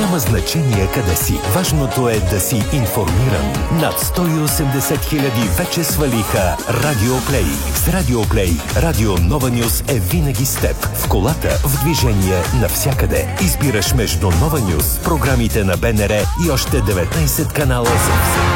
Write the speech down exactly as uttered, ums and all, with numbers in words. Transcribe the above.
Няма значение къде си. Важното е да си информиран. Над сто и осемдесет хиляди вече свалиха Радио Плей. С Радио Плей, Радио Нова Нюз е винаги с теб. В колата, в движение, навсякъде. Избираш между Нова Нюз, програмите на БНР и още деветнайсет канала за